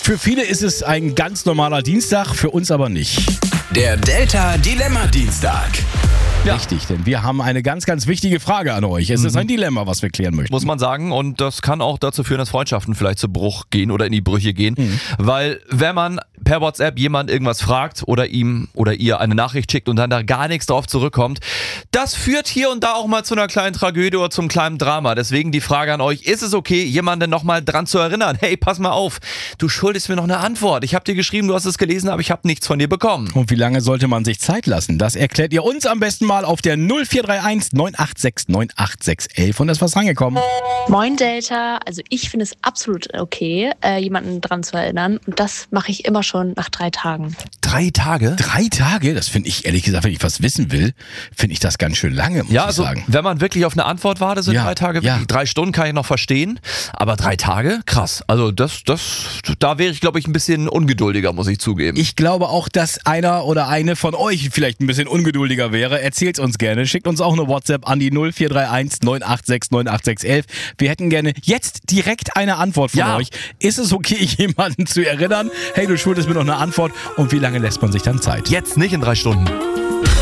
Für viele ist es ein ganz normaler Dienstag, für uns aber nicht. Der Delta Dilemma Dienstag. Ja. Richtig, denn wir haben eine ganz, ganz wichtige Frage an euch. Es ist ein Dilemma, was wir klären möchten. Muss man sagen, und das kann auch dazu führen, dass Freundschaften vielleicht zu Bruch gehen oder in die Brüche gehen. Weil wenn man per WhatsApp jemand irgendwas fragt oder ihm oder ihr eine Nachricht schickt und dann da gar nichts drauf zurückkommt, das führt hier und da auch mal zu einer kleinen Tragödie oder zum kleinen Drama. Deswegen die Frage an euch, ist es okay, jemanden nochmal dran zu erinnern? Hey, pass mal auf, du schuldest mir noch eine Antwort. Ich habe dir geschrieben, du hast es gelesen, aber ich habe nichts von dir bekommen. Und wie lange sollte man sich Zeit lassen? Das erklärt ihr uns am besten mal auf der 0431 986 98611. Und da ist was rangekommen. Moin Delta, also ich finde es absolut okay, jemanden dran zu erinnern und das mache ich immer schon nach 3 Tagen. 3 Tage? 3 Tage? Das finde ich, ehrlich gesagt, wenn ich was wissen will, finde ich das ganz schön lange, muss Ja, ich also sagen. wenn man wirklich auf eine Antwort wartet, sind 3 Tage, 3 Stunden kann ich noch verstehen, aber 3 Tage? Krass. Also da wäre ich, glaube ich, ein bisschen ungeduldiger, muss ich zugeben. Ich glaube auch, dass einer oder eine von euch vielleicht ein bisschen ungeduldiger wäre. Erzählt's uns gerne. Schickt uns auch eine WhatsApp an die 0431 986 98611. Wir hätten gerne jetzt direkt eine Antwort von euch. Ist es okay, jemanden zu erinnern? Hey, du schuldest mir noch eine Antwort. Und wie lange lässt man sich dann Zeit? Jetzt nicht in 3 Stunden.